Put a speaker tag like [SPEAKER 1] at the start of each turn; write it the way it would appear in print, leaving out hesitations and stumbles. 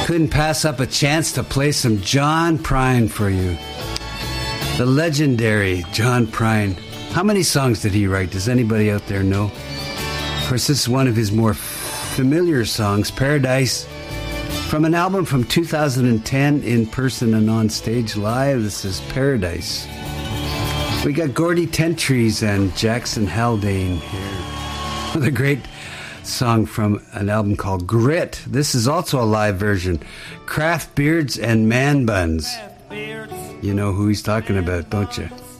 [SPEAKER 1] Couldn't pass up a chance to play some John Prine for you. The legendary John Prine. How many songs did he write? Does anybody out there know? Of course, this is one of his more familiar songs, Paradise, from an album from 2010, In Person and On Stage Live. This is Paradise. We got Gordy Tentries and Jackson Haldane here with a great song from an album called Grit. This is also a live version. Craft Beards and Man Buns. You know who he's talking about, don't you?